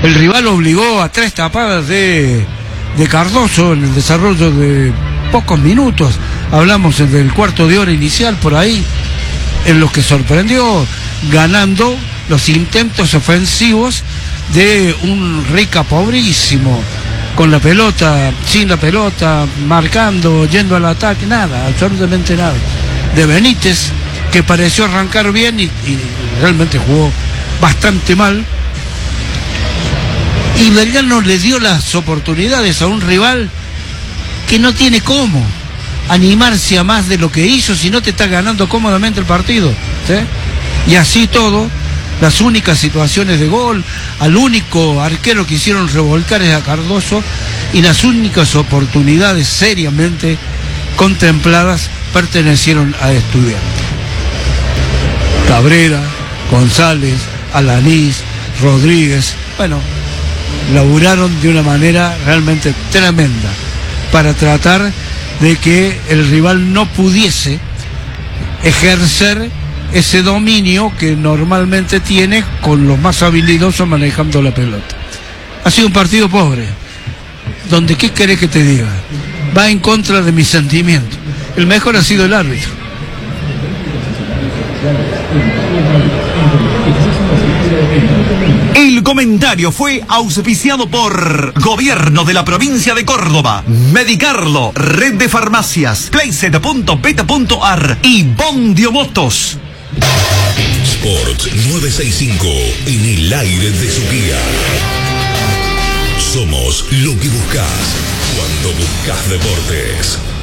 El rival obligó a 3 tapadas de Cardoso en el desarrollo de pocos minutos. Hablamos del cuarto de hora inicial por ahí, en los que sorprendió ganando los intentos ofensivos de un Rica pobrísimo, con la pelota, sin la pelota, marcando, yendo al ataque, nada, absolutamente nada. De Benítez, que pareció arrancar bien y realmente jugó bastante mal. Y Belgrano le dio las oportunidades a un rival que no tiene cómo animarse a más de lo que hizo si no te está ganando cómodamente el partido, ¿sí? Y así todo, las únicas situaciones de gol, al único arquero que hicieron revolcar es a Cardoso, y las únicas oportunidades seriamente contempladas pertenecieron a Estudiantes. Cabrera, González, Alanís, Rodríguez, bueno, laburaron de una manera realmente tremenda para tratar de que el rival no pudiese ejercer ese dominio que normalmente tiene con los más habilidosos manejando la pelota. Ha sido un partido pobre, donde, ¿qué querés que te diga? Va en contra de mis sentimientos. El mejor ha sido el árbitro. El comentario fue auspiciado por Gobierno de la Provincia de Córdoba, Medicarlo, Red de Farmacias, Playset.beta.ar y Bondiomotos. Sport 965, en el aire de su guía. Somos lo que buscas cuando buscas deportes.